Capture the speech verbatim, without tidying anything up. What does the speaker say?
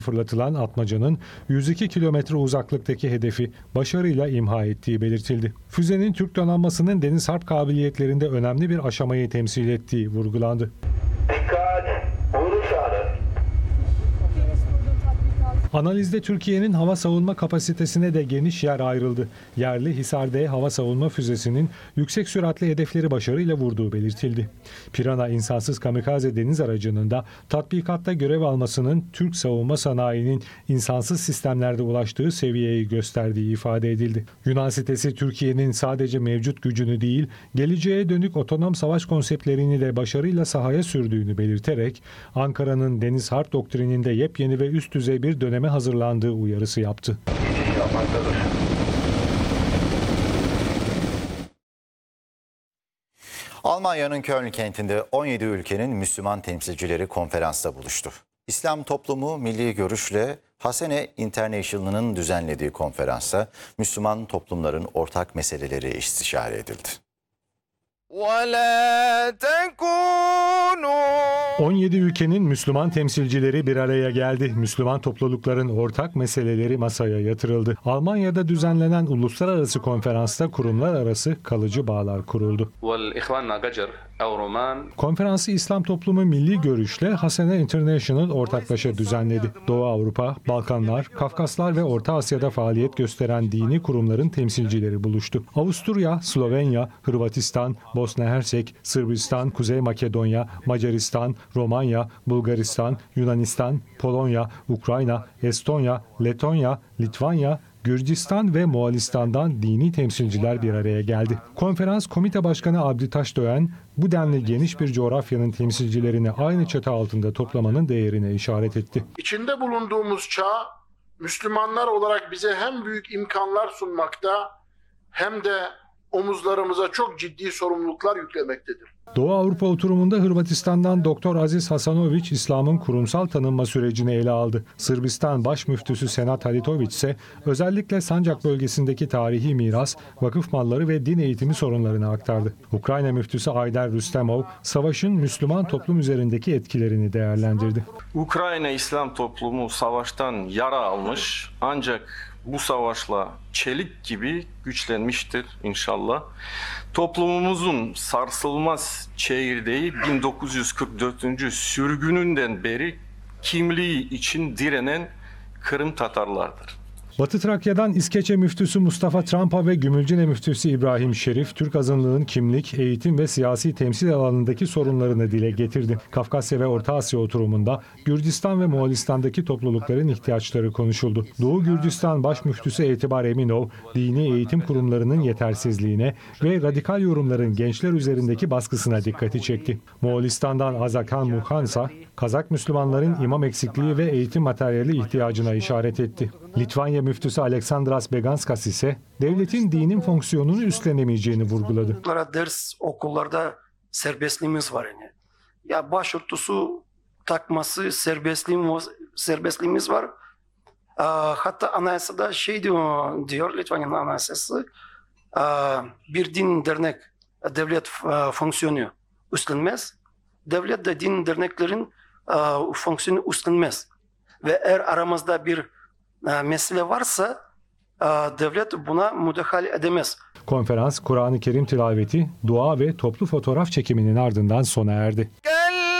Fırlatılan atmacanın yüz iki kilometre uzaklıktaki hedefi başarıyla imha ettiği belirtildi. Füzenin Türk donanmasının deniz harp kabiliyetlerinde önemli bir aşamayı temsil ettiği vurgulandı. Analizde Türkiye'nin hava savunma kapasitesine de geniş yer ayrıldı. Yerli Hisar D hava savunma füzesinin yüksek süratli hedefleri başarıyla vurduğu belirtildi. Pirana insansız kamikaze deniz aracının da tatbikatta görev almasının Türk savunma sanayinin insansız sistemlerde ulaştığı seviyeyi gösterdiği ifade edildi. Yunan sitesi Türkiye'nin sadece mevcut gücünü değil, geleceğe dönük otonom savaş konseptlerini de başarıyla sahaya sürdüğünü belirterek Ankara'nın deniz harp doktrininde yepyeni ve üst düzey bir döneme hazırlandığı uyarısı yaptı. Almanya'nın Köln kentinde on yedi ülkenin Müslüman temsilcileri konferansta buluştu. İslam Toplumu Milli Görüş'le Hasene International'ın düzenlediği konferansta Müslüman toplumların ortak meseleleri istişare edildi. on yedi ülkenin Müslüman temsilcileri bir araya geldi. Müslüman toplulukların ortak meseleleri masaya yatırıldı. Almanya'da düzenlenen uluslararası konferansta kurumlar arası kalıcı bağlar kuruldu. Konferansı İslam Toplumu Milli Görüş'le Hasene International ortaklaşa düzenledi. Doğu Avrupa, Balkanlar, Kafkaslar ve Orta Asya'da faaliyet gösteren dini kurumların temsilcileri buluştu. Avusturya, Slovenya, Hırvatistan, Bosna Hersek, Sırbistan, Kuzey Makedonya, Macaristan, Romanya, Bulgaristan, Yunanistan, Polonya, Ukrayna, Estonya, Letonya, Litvanya, Gürcistan ve Moğolistan'dan dini temsilciler bir araya geldi. Konferans Komite Başkanı Abdi Taşdöğen, bu denli geniş bir coğrafyanın temsilcilerini aynı çatı altında toplamanın değerine işaret etti. İçinde bulunduğumuz çağ, Müslümanlar olarak bize hem büyük imkanlar sunmakta hem de omuzlarımıza çok ciddi sorumluluklar yüklemektedir. Doğu Avrupa oturumunda Hırvatistan'dan Doktor Aziz Hasanović İslam'ın kurumsal tanınma sürecini ele aldı. Sırbistan Baş Müftüsü Senat Halitović ise özellikle Sancak bölgesindeki tarihi miras, vakıf malları ve din eğitimi sorunlarını aktardı. Ukrayna Müftüsü Ayder Rüstemov, savaşın Müslüman toplum üzerindeki etkilerini değerlendirdi. Ukrayna İslam toplumu savaştan yara almış ancak bu savaşla çelik gibi güçlenmiştir inşallah. Toplumumuzun sarsılmaz çekirdeği bin dokuz yüz kırk dördüncü sürgününden beri kimliği için direnen Kırım Tatarlardır. Batı Trakya'dan İskeçe Müftüsü Mustafa Trampa ve Gümülcine Müftüsü İbrahim Şerif, Türk azınlığın kimlik, eğitim ve siyasi temsil alanındaki sorunlarını dile getirdi. Kafkasya ve Orta Asya oturumunda Gürcistan ve Moğolistan'daki toplulukların ihtiyaçları konuşuldu. Doğu Gürcistan Baş Müftüsü Etibar Eminov, dini eğitim kurumlarının yetersizliğine ve radikal yorumların gençler üzerindeki baskısına dikkati çekti. Moğolistan'dan Azakan Mukhansa, Kazak Müslümanların imam eksikliği ve eğitim materyali ihtiyacına işaret etti. Litvanya Müftüsü Aleksandras Beganskas ise devletin dinin fonksiyonunu üstlenemeyeceğini vurguladı. Ders okullarda serbestliğimiz var yani. Ya başörtüsü takması serbestliğimiz, serbestliğimiz var. Hatta anayasada şey diyor, diyor Litvanya'nın anayasası, bir din dernek devlet fonksiyonu üstlenmez. Devlet de din derneklerin fonksiyonu üstlenmez. Ve eğer aramızda bir mesele varsa devlet buna müdahale edemez. Konferans, Kur'an-ı Kerim tilaveti, dua ve toplu fotoğraf çekiminin ardından sona erdi.